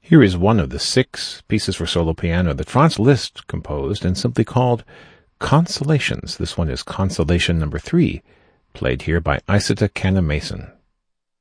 Here is one of the 6 pieces for solo piano that Franz Liszt composed and simply called Consolations. This one is Consolation number 3, played here by Isata Canna-Mason.